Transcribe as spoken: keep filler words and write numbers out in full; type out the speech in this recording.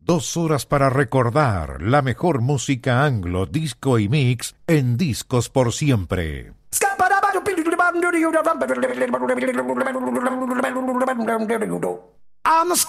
Dos horas para recordar la mejor música anglo, disco y mix en Discos por Siempre.